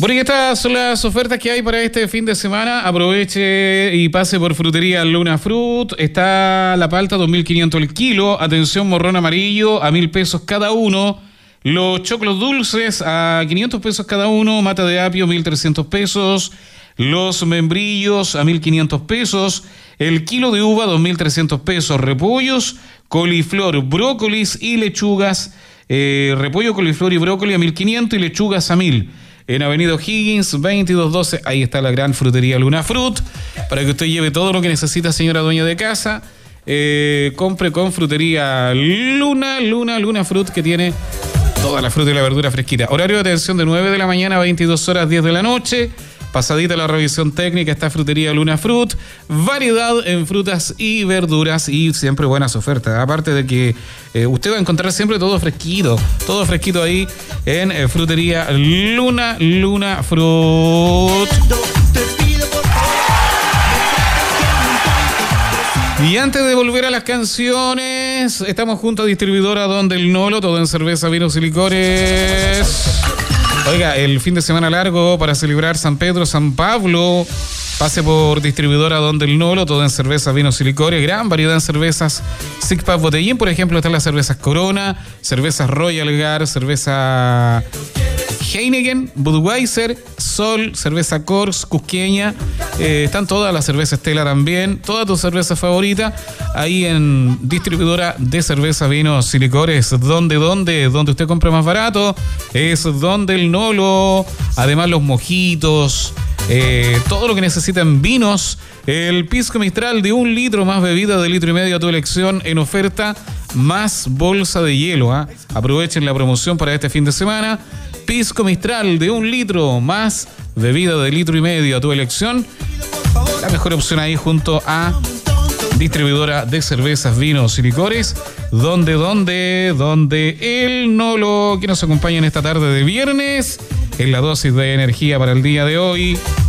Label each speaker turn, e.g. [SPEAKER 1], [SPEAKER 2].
[SPEAKER 1] Bueno, y estas son las ofertas que hay para este fin de semana. Aproveche y pase por Frutería Luna Fruit. Está la palta 2.500 el kilo. Atención, morrón amarillo a 1.000 pesos cada uno. Los choclos dulces a 500 pesos cada uno. Mata de apio 1.300 pesos. Los membrillos a 1.500 pesos. El kilo de uva 2.300 pesos. Repollos, coliflor, brócolis y lechugas. Repollo, coliflor y brócoli a 1.500 y lechugas a 1.000. En Avenida O'Higgins, 2212, ahí está la gran frutería Luna Fruit, para que usted lleve todo lo que necesita, señora dueña de casa. Compre con frutería Luna Fruit, que tiene toda la fruta y la verdura fresquita. Horario de atención de 9 de la mañana a 22 horas 10 de la noche. Pasadita la revisión técnica, está Frutería Luna Fruit. Variedad en frutas y verduras y siempre buenas ofertas. Aparte de que usted va a encontrar siempre todo fresquito ahí en Frutería Luna Fruit. Y antes de volver a las canciones, estamos junto a distribuidora Donde el Nolo, todo en cerveza, vinos y licores. Oiga, el fin de semana largo para celebrar San Pedro, San Pablo, pase por distribuidora Donde el Nolo, todo en cervezas, vinos y licores, gran variedad en cervezas, Six Pack Botellín, por ejemplo, están las cervezas Corona, cervezas Royal Guard, cerveza Heineken, Budweiser, Sol, cerveza Kors, Cusqueña, están todas las cervezas Stella también, todas tus cervezas favoritas, ahí en distribuidora de cerveza, vinos y licores, donde usted compra más barato, es Donde el Nolo, además los mojitos, todo lo que necesitan vinos, el pisco Mistral de 1 litro más bebida de 1,5 litros a tu elección en oferta, más bolsa de hielo, aprovechen la promoción para este fin de semana. Pisco Mistral de 1 litro más bebida de 1,5 litros a tu elección. La mejor opción ahí junto a distribuidora de cervezas, vinos y licores. Donde el Nolo, que nos acompaña en esta tarde de viernes en la dosis de energía para el día de hoy.